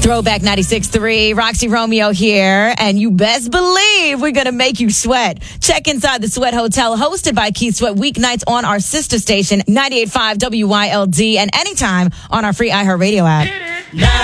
Throwback 96.3, Roxy Romeo here, and you best believe we're going to make you sweat. Check inside the Sweat Hotel, hosted by Keith Sweat, weeknights on our sister station, 98.5 WYLD, and anytime on our free iHeartRadio app.